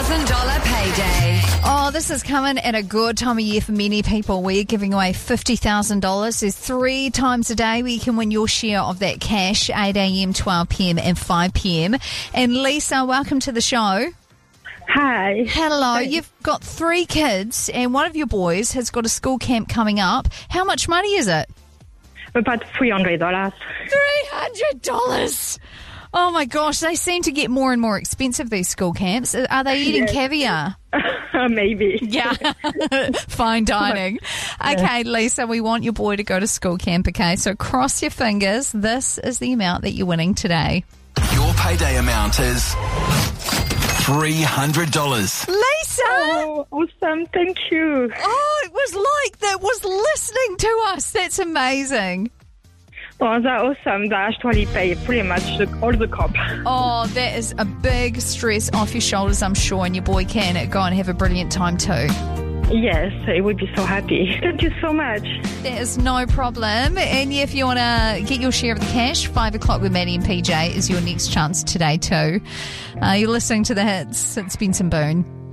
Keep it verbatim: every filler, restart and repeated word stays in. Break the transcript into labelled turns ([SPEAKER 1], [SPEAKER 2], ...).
[SPEAKER 1] thousand dollars payday.
[SPEAKER 2] Oh, this is coming at a good time of year for many people. We're giving away fifty thousand dollars. There's three times a day where you can win your share of that cash, eight a.m, twelve p.m. and five p.m. And Lisa, welcome to the show.
[SPEAKER 3] Hi.
[SPEAKER 2] Hello. You've got three kids and one of your boys has got a school camp coming up. How much money is it?
[SPEAKER 3] About three hundred dollars.
[SPEAKER 2] three hundred dollars. Oh, my gosh. They seem to get more and more expensive, these school camps. Are they eating
[SPEAKER 3] Yes.
[SPEAKER 2] caviar?
[SPEAKER 3] Maybe.
[SPEAKER 2] Yeah. Fine dining. Okay, Lisa, we want your boy to go to school camp, okay? So cross your fingers. This is the amount that you're winning today.
[SPEAKER 4] Your payday amount is three hundred dollars.
[SPEAKER 2] Lisa!
[SPEAKER 3] Oh, awesome. Thank you.
[SPEAKER 2] Oh, it was like that was listening to us. That's amazing.
[SPEAKER 3] Oh, that's awesome. That actually pay pretty much the, all the cop.
[SPEAKER 2] Oh, that is a big stress off your shoulders, I'm sure, and your boy can go and have a brilliant time too.
[SPEAKER 3] Yes, I would be so happy. Thank you so much.
[SPEAKER 2] That is no problem. And yeah, if you want to get your share of the cash, five o'clock with Maddie and P J is your next chance today too. Uh, you're listening to The Hits. It's Benson Boone.